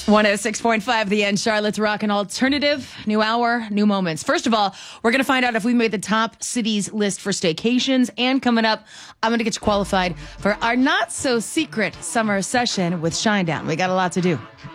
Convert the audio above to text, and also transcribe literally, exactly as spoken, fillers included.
one oh six point five The End, Charlotte's Rock and Alternative. New hour, new moments. First of all, we're going to find out if we made the top cities list for staycations. And coming up, I'm going to get you qualified for our not-so-secret summer session with Shinedown. We got a lot to do.